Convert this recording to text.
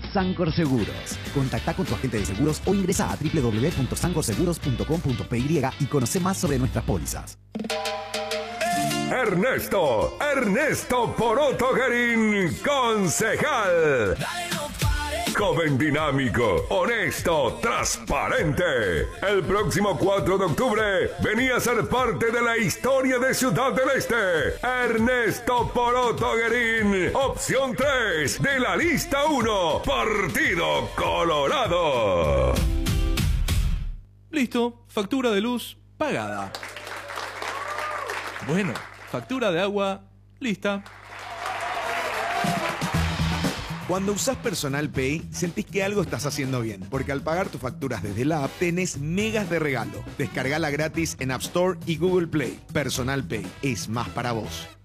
Sancor Seguros. Contacta con tu agente de seguros o ingresa a www.sancorseguros.com.py y conoce más sobre nuestras pólizas. Ernesto Poroto Guerín, concejal. Joven dinámico, honesto, transparente. El próximo 4 de octubre venía a ser parte de la historia de Ciudad del Este. Ernesto Poroto Guerín, opción 3 de la lista 1, Partido Colorado. Listo, factura de luz pagada. Bueno, factura de agua lista. Cuando usás Personal Pay, sentís que algo estás haciendo bien, porque al pagar tus facturas desde la app, tenés megas de regalo. Descargala gratis en App Store y Google Play. Personal Pay es más para vos.